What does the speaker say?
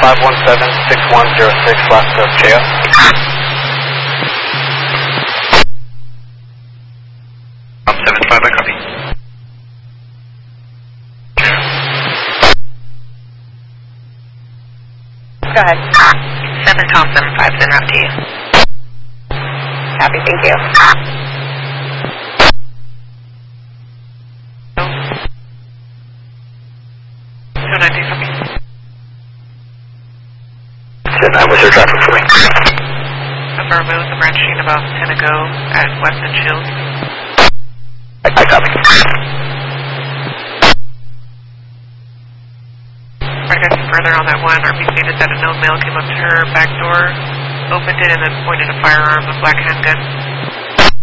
517-6106, last of JS. I'm 7-5, I copy. Go ahead. 7 Tom 75 en route to you. Copy, thank you. What's your traffic for me? Affirmative, the branch machine about 10 ago at Weston Shields. I copy. Right, guys, further on that one, RP stated that a known male came up to her back door, opened it, and then pointed a firearm, a black handgun.